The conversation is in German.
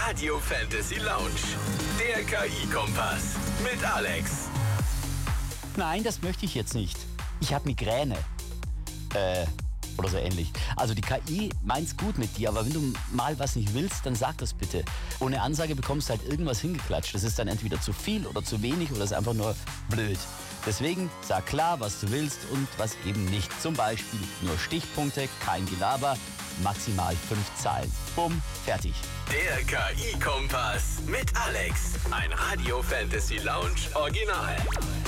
Radio Fantasy Lounge. Der KI-Kompass mit Alex. Nein, das möchte ich jetzt nicht. Ich habe Migräne. Oder so ähnlich. Also die KI meint's gut mit dir, aber wenn du mal was nicht willst, dann sag das bitte. Ohne Ansage bekommst du halt irgendwas hingeklatscht. Das ist dann entweder zu viel oder zu wenig oder ist einfach nur blöd. Deswegen sag klar, was du willst und was eben nicht. Zum Beispiel nur Stichpunkte, kein Gelaber, maximal 5 Zeilen. Bumm, fertig. Der KI-Kompass mit Alex. Ein Radio Fantasy Lounge Original.